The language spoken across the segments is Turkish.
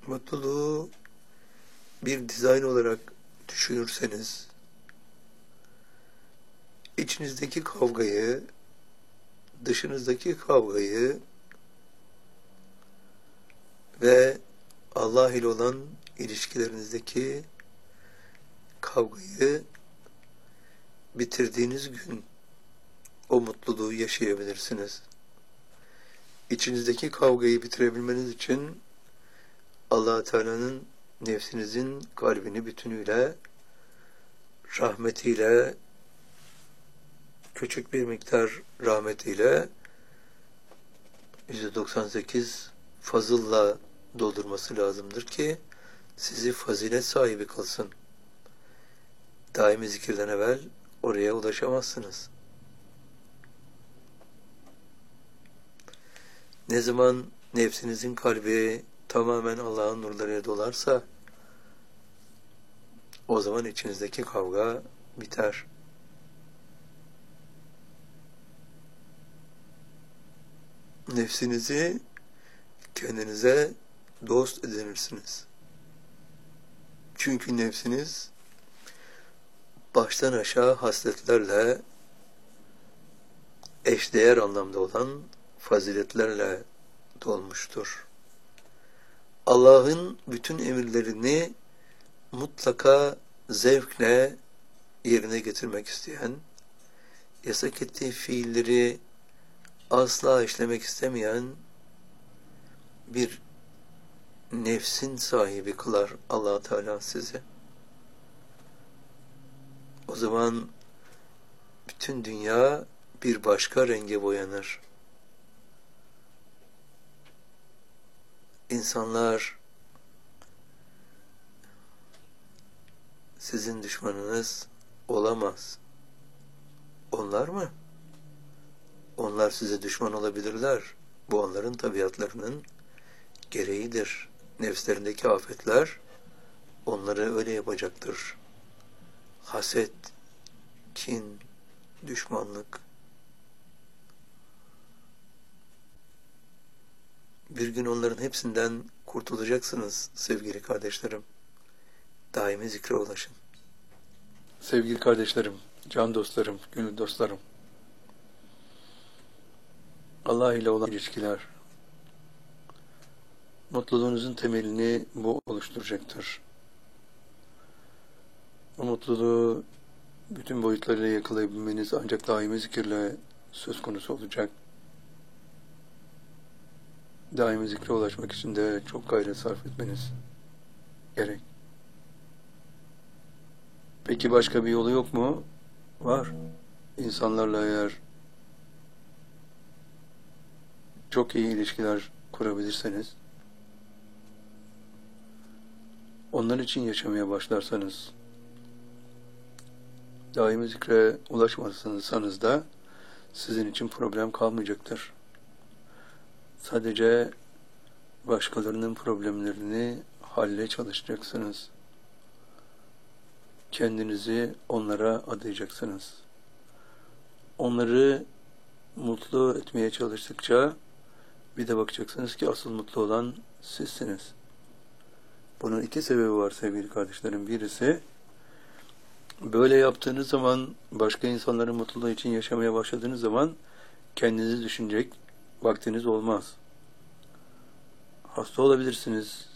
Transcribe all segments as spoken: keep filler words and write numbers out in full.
Mutluluğu bir dizayn olarak düşünürseniz, içinizdeki kavgayı, dışınızdaki kavgayı ve Allah ile olan ilişkilerinizdeki kavgayı bitirdiğiniz gün o mutluluğu yaşayabilirsiniz. İçinizdeki kavgayı bitirebilmeniz için Allah Teala'nın nefsinizin kalbini bütünüyle, rahmetiyle, küçük bir miktar rahmetiyle yüzde doksan sekiz fazılla doldurması lazımdır ki sizi fazilet sahibi kılsın. Daimi zikirden evvel oraya ulaşamazsınız. Ne zaman nefsinizin kalbi tamamen Allah'ın nurlarıyla dolarsa o zaman içinizdeki kavga biter. Nefsinizi kendinize dost edinirsiniz. Çünkü nefsiniz baştan aşağı hasletlerle eşdeğer anlamda olan faziletlerle dolmuştur. Allah'ın bütün emirlerini mutlaka zevkle yerine getirmek isteyen, yasak ettiği fiilleri asla işlemek istemeyen bir nefsin sahibi kılar Allah Teala sizi. O zaman bütün dünya bir başka renge boyanır. İnsanlar sizin düşmanınız olamaz. Onlar mı? Onlar size düşman olabilirler. Bu onların tabiatlarının gereğidir. Nefslerindeki afetler onları öyle yapacaktır. Haset, kin, düşmanlık. Bir gün onların hepsinden kurtulacaksınız sevgili kardeşlerim. Daimi zikre ulaşın. Sevgili kardeşlerim, can dostlarım, gönül dostlarım. Allah ile olan ilişkiler, mutluluğunuzun temelini bu oluşturacaktır. Bu mutluluğu bütün boyutlarıyla yakalayabilmeniz ancak daimi zikirle söz konusu olacak. Daimi zikre ulaşmak için de çok gayret sarf etmeniz gerek. Peki başka bir yolu yok mu? Var. İnsanlarla eğer çok iyi ilişkiler kurabilirseniz, onlar için yaşamaya başlarsanız, daimi zikre ulaşmazsanız da sizin için problem kalmayacaktır. Sadece başkalarının problemlerini halle çalışacaksınız. Kendinizi onlara adayacaksınız. Onları mutlu etmeye çalıştıkça bir de bakacaksınız ki asıl mutlu olan sizsiniz. Bunun iki sebebi var sevgili kardeşlerim. Birisi, böyle yaptığınız zaman, başka insanların mutluluğu için yaşamaya başladığınız zaman kendinizi düşünecek vaktiniz olmaz. Hasta olabilirsiniz.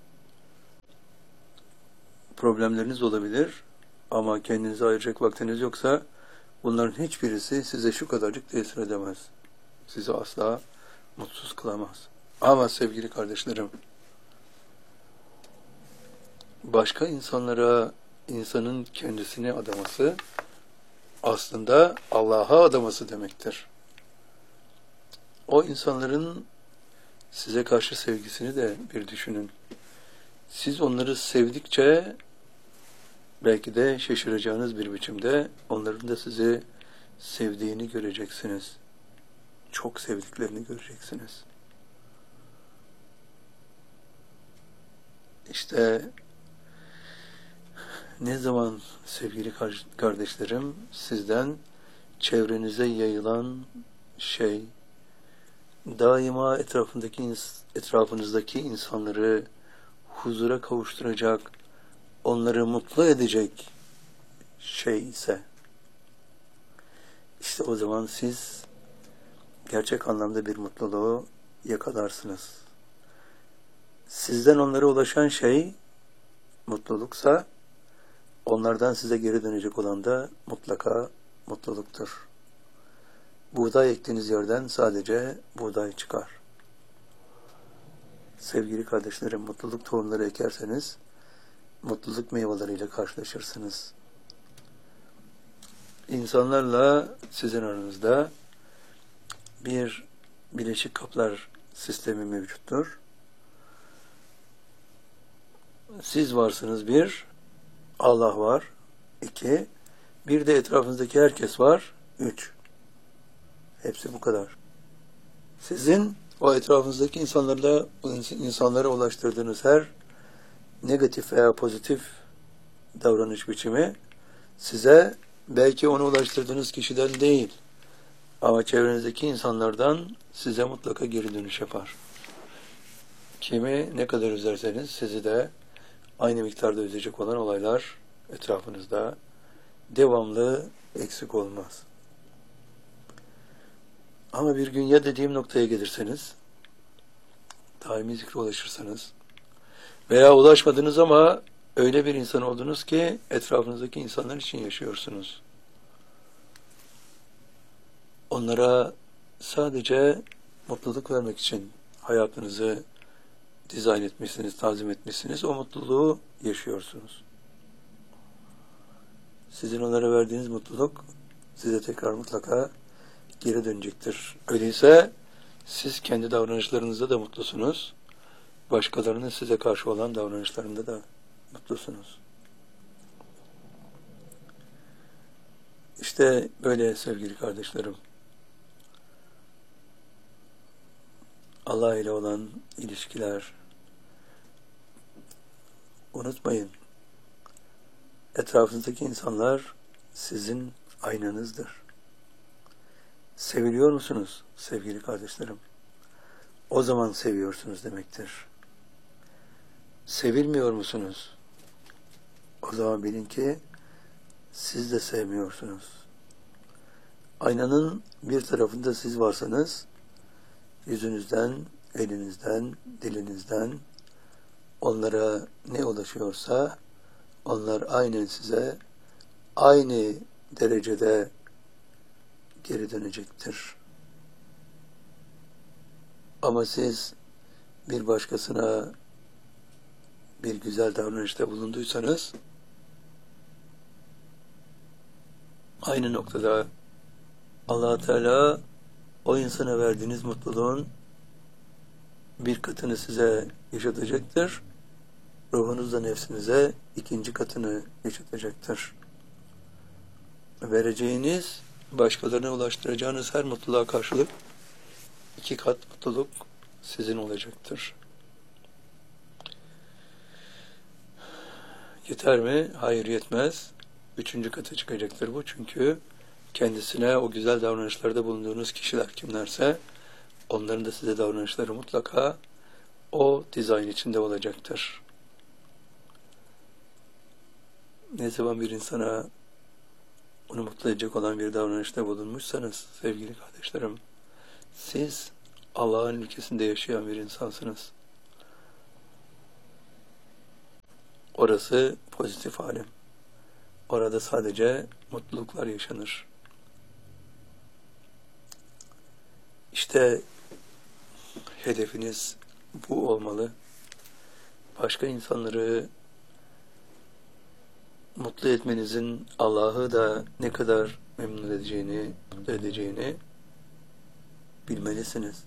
Problemleriniz olabilir. Ama kendinize ayıracak vaktiniz yoksa bunların hiçbirisi size şu kadarcık tesir edemez. Sizi asla mutsuz kılamaz. Ama sevgili kardeşlerim, başka insanlara insanın kendisini adaması aslında Allah'a adaması demektir. O insanların size karşı sevgisini de bir düşünün. Siz onları sevdikçe belki de şaşıracağınız bir biçimde onların da sizi sevdiğini göreceksiniz. Çok sevdiklerini göreceksiniz. İşte ne zaman sevgili kardeşlerim sizden çevrenize yayılan şey daima etrafındaki etrafınızdaki insanları huzura kavuşturacak, onları mutlu edecek şey ise, işte o zaman siz gerçek anlamda bir mutluluğu yakalarsınız. Sizden onlara ulaşan şey mutluluksa, onlardan size geri dönecek olan da mutlaka mutluluktur. Buğday ektiğiniz yerden sadece buğday çıkar. Sevgili kardeşlerim, mutluluk tohumları ekerseniz, mutluluk meyveleriyle karşılaşırsınız. İnsanlarla sizin aranızda bir bileşik kaplar sistemi mevcuttur. Siz varsınız bir, Allah var iki, bir de etrafınızdaki herkes var üç. Hepsi bu kadar. Sizin o etrafınızdaki insanlarla, insanlara ulaştırdığınız her negatif veya pozitif davranış biçimi size belki onu ulaştırdığınız kişiden değil ama çevrenizdeki insanlardan size mutlaka geri dönüş yapar. Kimi ne kadar üzerseniz sizi de aynı miktarda üzecek olan olaylar etrafınızda devamlı eksik olmaz. Ama bir gün ya dediğim noktaya gelirseniz, daimi zikre ulaşırsanız veya ulaşmadınız ama öyle bir insan oldunuz ki etrafınızdaki insanlar için yaşıyorsunuz. Onlara sadece mutluluk vermek için hayatınızı dizayn etmişsiniz, tanzim etmişsiniz. O mutluluğu yaşıyorsunuz. Sizin onlara verdiğiniz mutluluk size tekrar mutlaka geri dönecektir. Öyleyse siz kendi davranışlarınızda da mutlusunuz. Başkalarının size karşı olan davranışlarında da mutlusunuz. İşte böyle sevgili kardeşlerim. Allah ile olan ilişkiler, unutmayın, etrafınızdaki insanlar sizin aynanızdır. Seviliyor musunuz sevgili kardeşlerim? O zaman seviyorsunuz demektir. Sevilmiyor musunuz? O zaman bilin ki siz de sevmiyorsunuz. Aynanın bir tarafında siz varsanız, yüzünüzden, elinizden, dilinizden onlara ne ulaşıyorsa onlar aynen size aynı derecede geri dönecektir. Ama siz bir başkasına bir güzel davranışta bulunduysanız aynı noktada Allah Teala o insana verdiğiniz mutluluğun bir katını size yaşatacaktır. Ruhunuzla nefsinize ikinci katını yaşatacaktır. Vereceğiniz, başkalarına ulaştıracağınız her mutluluğa karşılık iki kat mutluluk sizin olacaktır. Yeter mi? Hayır, yetmez. Üçüncü kata çıkacaktır bu. Çünkü kendisine o güzel davranışlarda bulunduğunuz kişiler kimlerse onların da size davranışları mutlaka o dizayn içinde olacaktır. Ne zaman bir insana onu mutlu edecek olan bir davranışta bulunmuşsanız sevgili kardeşlerim, siz Allah'ın ülkesinde yaşayan bir insansınız. Orası pozitif alem. Orada sadece mutluluklar yaşanır. İşte hedefiniz bu olmalı. Başka insanları mutlu etmenizin Allah'ı da ne kadar memnun edeceğini, mutlu edeceğini bilmelisiniz.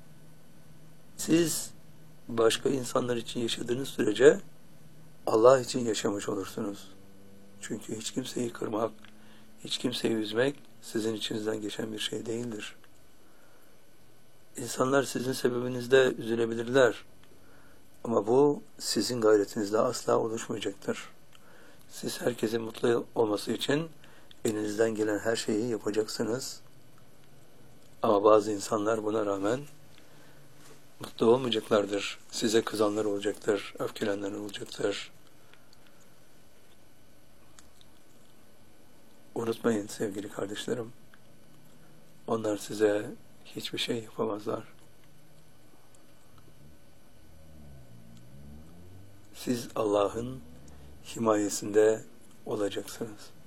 Siz başka insanlar için yaşadığınız sürece Allah için yaşamış olursunuz. Çünkü hiç kimseyi kırmak, hiç kimseyi üzmek sizin içinizden geçen bir şey değildir. İnsanlar sizin sebebinizde üzülebilirler. Ama bu sizin gayretinizle asla oluşmayacaktır. Siz herkesin mutlu olması için elinizden gelen her şeyi yapacaksınız. Ama bazı insanlar buna rağmen mutlu olmayacaklardır. Size kızanlar olacaktır, öfkelenenler olacaktır. Unutmayın sevgili kardeşlerim, onlar size hiçbir şey yapamazlar. Siz Allah'ın himayesinde olacaksınız.